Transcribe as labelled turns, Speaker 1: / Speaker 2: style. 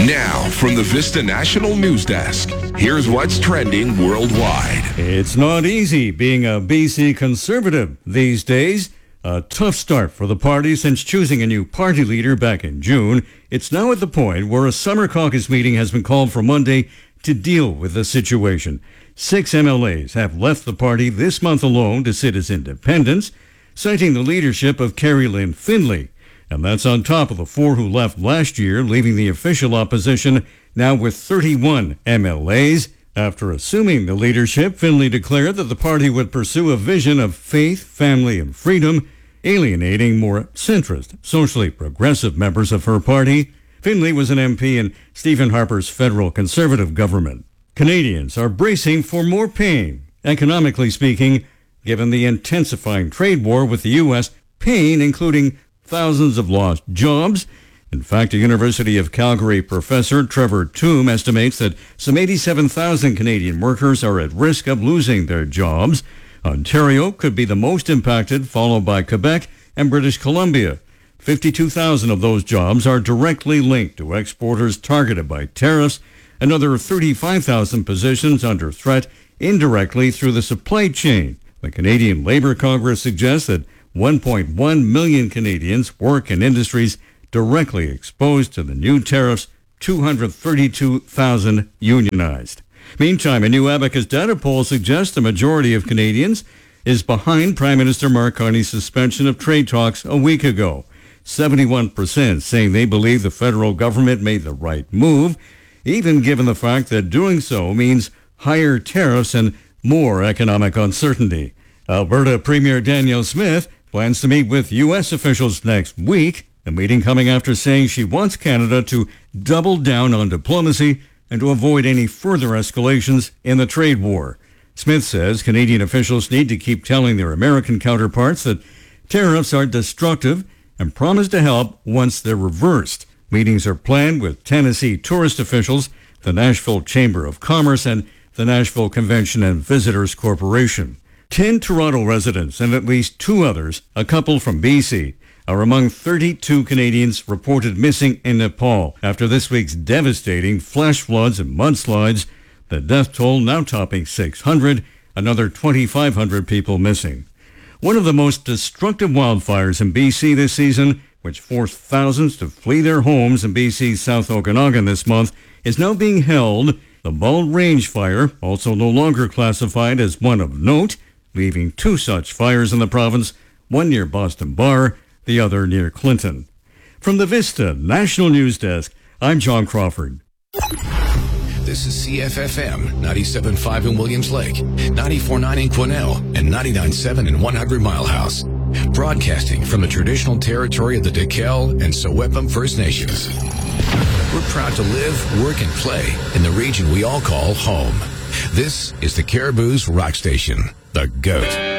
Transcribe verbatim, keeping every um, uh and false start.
Speaker 1: Now, from the Vista National News Desk, here's what's trending worldwide.
Speaker 2: It's not easy being a B C conservative these days. A tough start for the party since choosing a new party leader back in June. It's now at the point where a summer caucus meeting has been called for Monday to deal with the situation. Six M L As have left the party this month alone to sit as independents, citing the leadership of Carrie Lynn Finley. And that's on top of the four who left last year, leaving the official opposition now with thirty-one M L As. After assuming the leadership, Finley declared that the party would pursue a vision of faith, family, and freedom, alienating more centrist, socially progressive members of her party. Finley was an M P in Stephen Harper's federal conservative government. Canadians are bracing for more pain, economically speaking, given the intensifying trade war with the U S, pain including thousands of lost jobs. In fact, a University of Calgary professor, Trevor Toome, estimates that some eighty-seven thousand Canadian workers are at risk of losing their jobs. Ontario could be the most impacted, followed by Quebec and British Columbia. fifty-two thousand of those jobs are directly linked to exporters targeted by tariffs. Another thirty-five thousand positions under threat indirectly through the supply chain. The Canadian Labour Congress suggests that one point one million Canadians work in industries directly exposed to the new tariffs, two hundred thirty-two thousand unionized. Meantime, a new Abacus data poll suggests the majority of Canadians is behind Prime Minister Mark Carney's suspension of trade talks a week ago. seventy-one percent saying they believe the federal government made the right move, even given the fact that doing so means higher tariffs and more economic uncertainty. Alberta Premier Danielle Smith plans to meet with U S officials next week, a meeting coming after saying she wants Canada to double down on diplomacy and to avoid any further escalations in the trade war. Smith says Canadian officials need to keep telling their American counterparts that tariffs are destructive and promise to help once they're reversed. Meetings are planned with Tennessee tourist officials, the Nashville Chamber of Commerce, and the Nashville Convention and Visitors Corporation. Ten Toronto residents and at least two others, a couple from B C, are among thirty-two Canadians reported missing in Nepal after this week's devastating flash floods and mudslides. The death toll now topping six hundred, another twenty-five hundred people missing. One of the most destructive wildfires in B C this season, which forced thousands to flee their homes in B C's South Okanagan this month, is now being held. The Bald Range Fire, also no longer classified as one of note, leaving two such fires in the province, one near Boston Bar, the other near Clinton. From the Vista National News Desk, I'm John Crawford.
Speaker 1: This is C F F M ninety-seven point five in Williams Lake, ninety-four point nine in Quesnel, and ninety-nine point seven in one hundred Mile House. Broadcasting from the traditional territory of the Dekel and Sewepum First Nations. We're proud to live, work, and play in the region we all call home. This is the Caribou's Rock Station, The Goat.